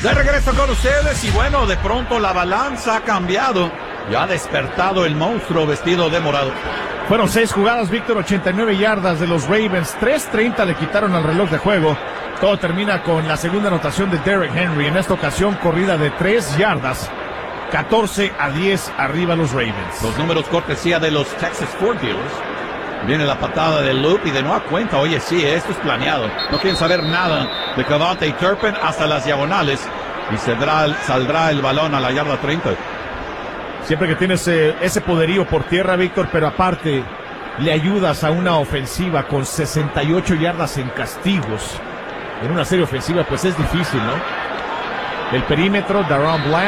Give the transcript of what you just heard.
De regreso con ustedes y bueno, de pronto la balanza ha cambiado. Ya ha despertado el monstruo vestido de morado. Fueron 6 jugadas, Víctor, 89 yardas de los Ravens, 3:30 le quitaron al reloj de juego. Todo termina con la segunda anotación de Derrick Henry, en esta ocasión corrida de 3 yardas. 14-10 arriba los Ravens. Los números cortesía de los Texas Ford Dealers. Viene la patada del loop y de nueva cuenta, oye sí, esto es planeado. No quieren saber nada de KaVontae Turpin hasta las diagonales y saldrá el balón a la yarda 30. Siempre que tienes ese poderío por tierra, Víctor, pero aparte le ayudas a una ofensiva con 68 yardas en castigos. En una serie ofensiva pues es difícil, ¿no? El perímetro, Daron Bland